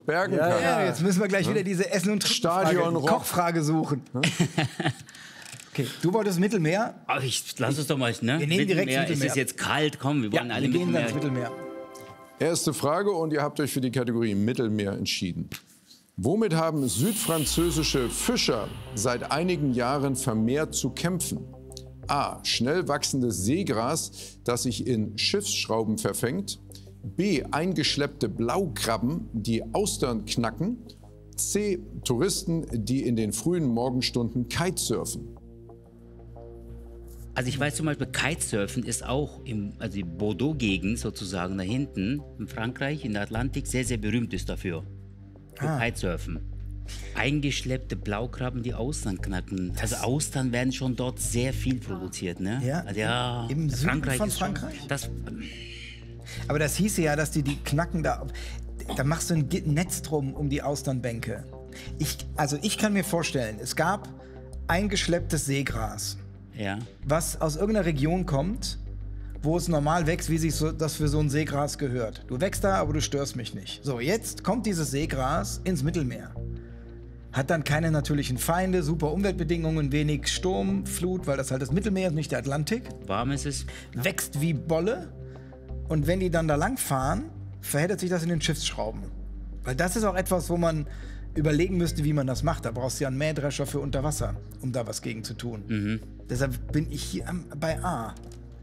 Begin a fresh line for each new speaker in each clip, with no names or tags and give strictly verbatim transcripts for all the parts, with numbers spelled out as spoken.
bergen
ja,
kann.
Ja, jetzt müssen wir gleich ja. wieder diese Essen- und
Stadion
Kochfrage suchen. Okay, du wolltest Mittelmeer?
Ach, ich lass es doch mal, ne?
Wir nehmen direkt
Mittelmeer.
Mittelmeer.
Es ist jetzt kalt, komm, wir wollen
Ja,
alle
wir gehen
Mittelmeer.
ins Mittelmeer.
Erste Frage und ihr habt euch für die Kategorie Mittelmeer entschieden. Womit haben südfranzösische Fischer seit einigen Jahren vermehrt zu kämpfen? A. Schnell wachsendes Seegras, das sich in Schiffsschrauben verfängt. B. Eingeschleppte Blaukrabben, die Austern knacken. C. Touristen, die in den frühen Morgenstunden Kitesurfen.
Also ich weiß zum Beispiel, Kitesurfen ist auch im, also die Bordeaux-Gegend sozusagen da hinten in Frankreich, in der Atlantik, sehr, sehr berühmt ist dafür. Für ah. Kitesurfen. Eingeschleppte Blaukrabben, die Austern knacken. Also Austern werden schon dort sehr viel produziert, ne?
Ja,
also ja
im Süden
Frankreich
von
ist
Frankreich?
Schon, das,
Aber das hieße ja, dass die die knacken da... Da machst du ein Netz drum um die Austernbänke. Ich, also ich kann mir vorstellen, es gab eingeschlepptes Seegras,
ja.
was aus irgendeiner Region kommt, wo es normal wächst, wie sich so, das für so ein Seegras gehört. Du wächst da, aber du störst mich nicht. So, jetzt kommt dieses Seegras ins Mittelmeer. Hat dann keine natürlichen Feinde, super Umweltbedingungen, wenig Sturm, Flut, weil das halt das Mittelmeer ist, nicht der Atlantik.
Warm ist es.
Wächst wie Bolle. Und wenn die dann da lang fahren, verheddert sich das in den Schiffsschrauben. Weil das ist auch etwas, wo man überlegen müsste, wie man das macht. Da brauchst du ja einen Mähdrescher für unter Wasser, um da was gegen zu tun.
Mhm.
Deshalb bin ich hier bei A.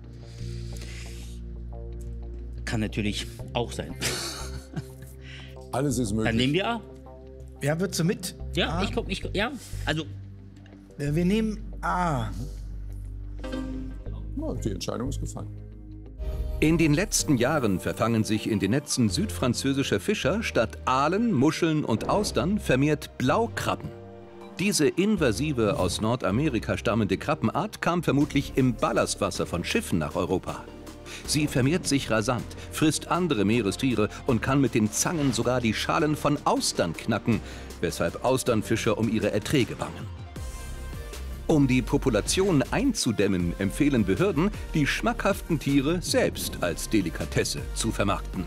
Kann natürlich auch sein.
Alles ist möglich.
Dann nehmen wir A.
Ja, würdest du mit?
Ja,
A?
ich guck, ich guck, ja. Also.
Wir nehmen A.
Ja, die Entscheidung ist gefallen.
In den letzten Jahren verfangen sich in den Netzen südfranzösischer Fischer statt Aalen, Muscheln und Austern vermehrt Blaukrabben. Diese invasive, aus Nordamerika stammende Krabbenart kam vermutlich im Ballastwasser von Schiffen nach Europa. Sie vermehrt sich rasant, frisst andere Meerestiere und kann mit den Zangen sogar die Schalen von Austern knacken, weshalb Austernfischer um ihre Erträge bangen. Um die Population einzudämmen, empfehlen Behörden, die schmackhaften Tiere selbst als Delikatesse zu vermarkten.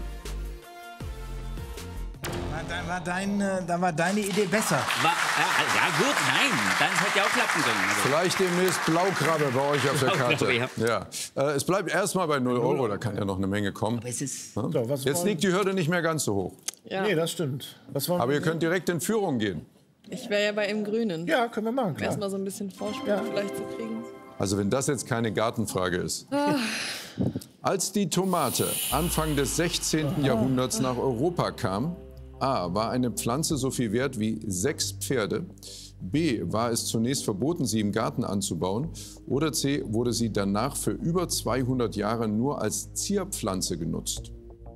Da war, dein, da war deine Idee besser.
War, ja, ja gut, nein, dann hätte ja auch klappen können. Also.
Vielleicht demnächst Blaukrabbe bei euch auf der Karte.
Ja.
Ja. Äh, es bleibt erstmal bei null Euro, da kann ja noch eine Menge kommen.
Aber es ist
ja?
So, was
Jetzt
wollen...
liegt die Hürde nicht mehr ganz so hoch.
Ja. Nee, das stimmt. Was wollen
Aber ihr
wir
könnt direkt in Führung gehen.
Ich wäre ja bei im Grünen.
Ja, können wir machen, klar.
Erstmal so ein bisschen Vorsprung
Ja.
vielleicht zu kriegen.
Also wenn das jetzt keine Gartenfrage ist.
Ah.
Als die Tomate Anfang des sechzehnten Jahrhunderts nach Europa kam, A. war eine Pflanze so viel wert wie sechs Pferde, B. war es zunächst verboten, sie im Garten anzubauen, oder C. wurde sie danach für über zweihundert Jahre nur als Zierpflanze genutzt.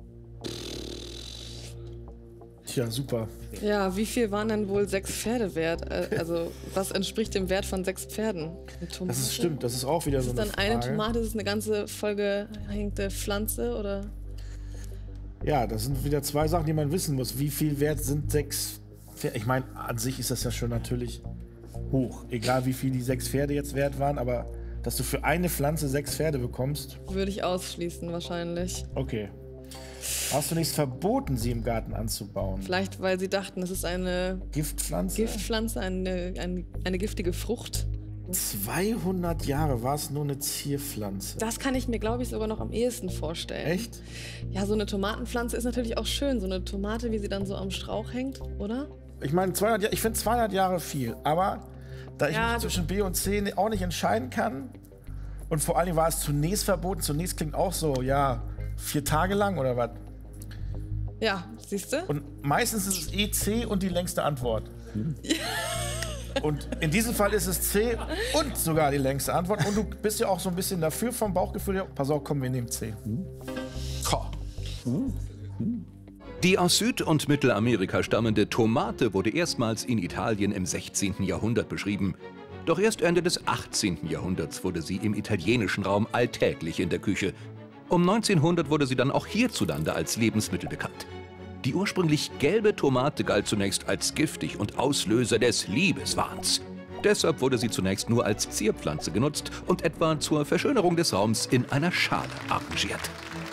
Tja, super.
Ja, wie viel waren denn wohl sechs Pferde wert? Also, was entspricht dem Wert von sechs Pferden? Eine Tomate?
Das ist stimmt, das ist auch wieder so
Ist
eine
dann eine
Frage.
Tomate, ist es eine ganze vollgehängte Pflanze, oder?
Ja, das sind wieder zwei Sachen, die man wissen muss. Wie viel wert sind sechs Pferde? Ich meine, an sich ist das ja schon natürlich hoch. Egal, wie viel die sechs Pferde jetzt wert waren, aber dass du für eine Pflanze sechs Pferde bekommst...
Würde ich ausschließen, wahrscheinlich.
Okay. Hast du nichts verboten, sie im Garten anzubauen?
Vielleicht, weil sie dachten, es ist eine
Giftpflanze?
Giftpflanze, eine, eine, eine giftige Frucht.
zweihundert Jahre war es nur eine Zierpflanze.
Das kann ich mir, glaube ich, sogar noch am ehesten vorstellen.
Echt?
Ja, so eine Tomatenpflanze ist natürlich auch schön. So eine Tomate, wie sie dann so am Strauch hängt, oder?
Ich meine, zweihundert Jahre, ich finde zweihundert Jahre viel. Aber da ich
Ja,
mich zwischen B und C auch nicht entscheiden kann und vor allem war es zunächst verboten. Zunächst klingt auch so, ja, vier Tage lang oder was?
Ja, siehst du?
Und meistens ist es E C und die längste Antwort. Und in diesem Fall ist es C und sogar die längste Antwort. Und du bist ja auch so ein bisschen dafür vom Bauchgefühl her. Pass auf, komm, wir nehmen C.
Die aus Süd- und Mittelamerika stammende Tomate wurde erstmals in Italien im sechzehnten Jahrhundert beschrieben. Doch erst Ende des achtzehnten Jahrhunderts wurde sie im italienischen Raum alltäglich in der Küche. Um neunzehnhundert wurde sie dann auch hierzulande als Lebensmittel bekannt. Die ursprünglich gelbe Tomate galt zunächst als giftig und Auslöser des Liebeswahns. Deshalb wurde sie zunächst nur als Zierpflanze genutzt und etwa zur Verschönerung des Raums in einer Schale arrangiert.